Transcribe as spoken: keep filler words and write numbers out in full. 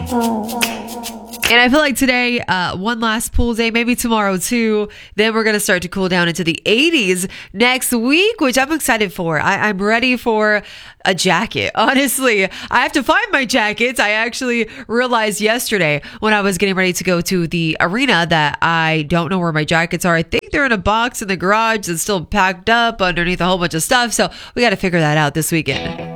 And I feel like today, uh, one last pool day, maybe tomorrow too. Then we're going to start to cool down into the eighties next week, which I'm excited for. I- I'm ready for a jacket. Honestly, I have to find my jackets. I actually realized yesterday when I was getting ready to go to the arena that I don't know where my jackets are. I think they're in a box in the garage that's still packed up underneath a whole bunch of stuff. So we got to figure that out this weekend.